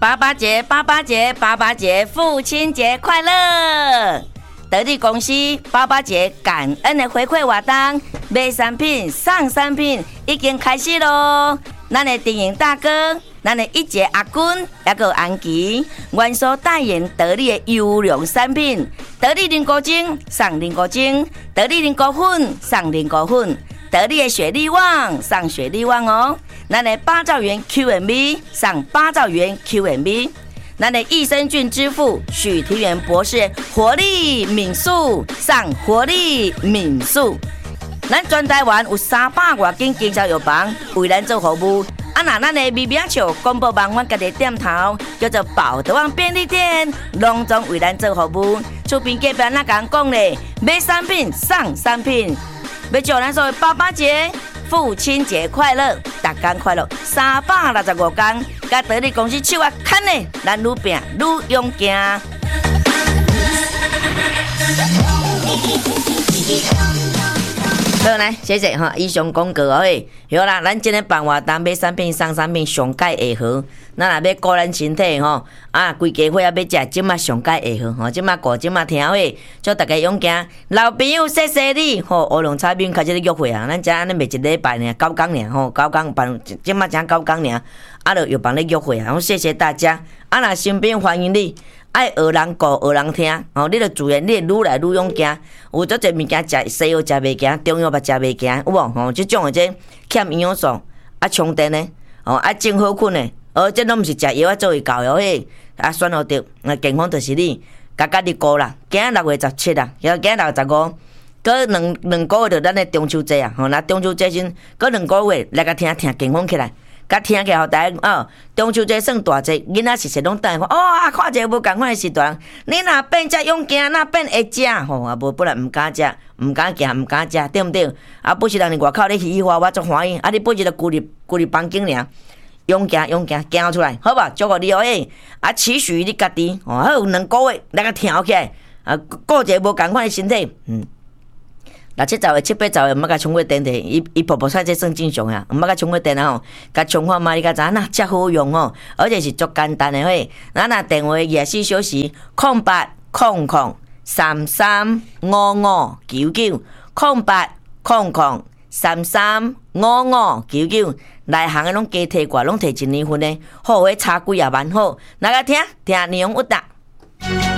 爸爸节，爸爸节，爸爸节，父亲节快乐！得力公司爸爸节感恩的回馈活动，买产品送产品已经开始咯。咱的电影大哥，咱的一姐阿君，也个安琪，原所代言得力的优良产品，得力凝固精送凝固精，得力凝固粉送凝固粉，得力的雪力旺送雪力旺哦。咱的八兆元 Q&B 送八兆元 Q&B， 咱的益生菌之父许庭元博士活力敏素送活力敏素。咱全台湾有300多间经销药房为咱做服务。那咱的微名笑公布网阮家己店头叫做宝德旺便利店，隆重为咱做服务。厝边隔壁那敢讲咧，买产品送产品，要祝咱所有爸爸节、父亲节快乐，大家快乐！365天，甲得力公司手啊牵咧，咱愈拼愈勇敢。好来，谢谢哈，以上广告哦。好啦，咱今日办活动买产品送产品上盖下好，咱若要顾咱身体吼，规家伙也要食，即马上盖下好吼，即马顾即马听话，祝大家勇敢。老朋友谢谢你吼，乌龙茶面开始咧约会啊，咱只安尼卖一礼拜呢，9天尔吼，9天办，即马才9天尔，就又办咧约会啊，谢谢大家。若身边欢迎你。爱学人顾，学人听，你就自然你会愈来愈勇敢。有足侪物件食西药食袂行，中药嘛食袂行，有无？即种这欠营养素，充电呢，种好困呢，这拢毋是食药做会到的嘿。选好着，健康就是你，家己顾啦。今日6月17啊，今日6月15，过两个月就咱的中秋节啊，那中秋节时过2个月来甲听健康起来。甲听起来，互大家中秋节算大节，囡仔是拢等看看一个无共款的时段。你若变遮勇敢，若变会食无不然毋敢食，毋敢行，毋敢食，对毋对？不是人伫外口咧喜欢，我足欢喜。你本日就孤立房间尔，勇敢，行出来，好吧？祝福你哦！期许你家己好有2个月来甲听起来，过一个无共款的身体，6、7、10、7、8、10，毋捌甲冲过电的，伊婆婆菜这算正常呀，毋捌甲冲过电啊吼，甲冲看嘛，你甲知影呐，遮好用哦，而且是足简单的嘿。咱若电话24小时0800335599，0800335599，内行的拢加摕过，拢摕1年份的，好话差几啊万好，来甲听内容有答。